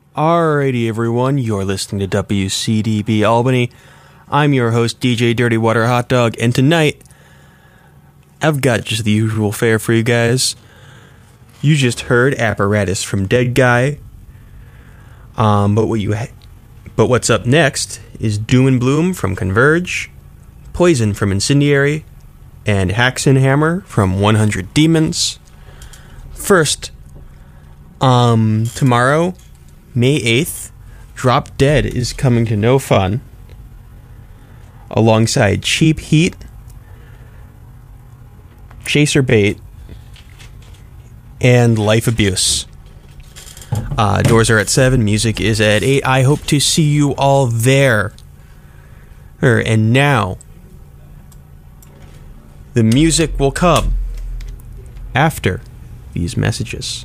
Alrighty, everyone, you're listening to WCDB Albany. I'm your host, DJ Dirty Water Hot Dog, and tonight, I've got just the usual fare for you guys. You just heard Apparatus from Dead Guy, but what's up next is Doom and Bloom from Converge, Poison from Incendiary, and Haxenhammer from 100 Demons. First, tomorrow, May 8th, Drop Dead is coming to No Fun, alongside Cheap Heat, Chaser Bait, and Life Abuse. Doors are at 7, music is at 8. I hope to see you all there. And now, the music will come after these messages.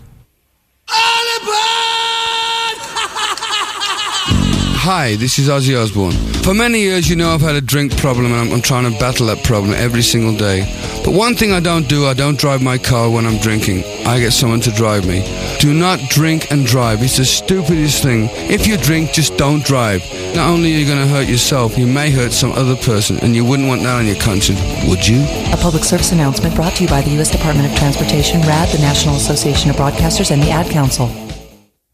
Hi, this is Ozzy Osbourne. For many years, you know I've had a drink problem and I'm trying to battle that problem every single day. But one thing I don't drive my car when I'm drinking. I get someone to drive me. Do not drink and drive. It's the stupidest thing. If you drink, just don't drive. Not only are you going to hurt yourself, you may hurt some other person, and you wouldn't want that on your conscience, would you? A public service announcement brought to you by the U.S. Department of Transportation, RAD, the National Association of Broadcasters, and the Ad Council.